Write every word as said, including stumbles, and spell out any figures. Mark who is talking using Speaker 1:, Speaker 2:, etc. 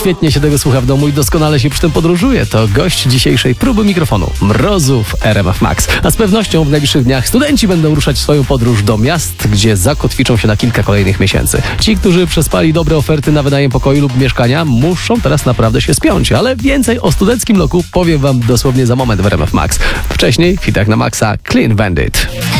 Speaker 1: świetnie się tego słucha w domu i doskonale się przy tym podróżuje. To gość dzisiejszej próby mikrofonu Mrozu w R M F Max. A z pewnością w najbliższych dniach studenci będą ruszać w swoją podróż do miast, gdzie zakotwiczą się na kilka kolejnych miesięcy. Ci, którzy przespali dobre oferty na wynajem pokoju lub mieszkania, muszą teraz naprawdę się spiąć. Ale więcej o studenckim loku powiem wam dosłownie za moment w R M F Max. Wcześniej w hitach na Maxa Clean Bandit.